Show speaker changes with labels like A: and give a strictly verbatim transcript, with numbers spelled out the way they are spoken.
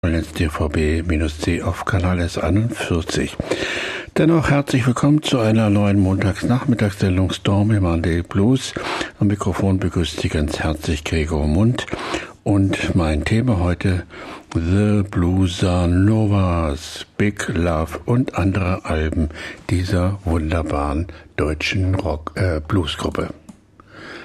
A: Jetzt D V B-C auf Kanal S einundvierzig. Dennoch herzlich willkommen zu einer neuen Montagsnachmittagssendung Stormy Monday Blues. Am Mikrofon begrüßt Sie ganz herzlich Gregor Mund und mein Thema heute The Bluesa Novas, Big Love und andere Alben dieser wunderbaren deutschen Rock äh, Bluesgruppe.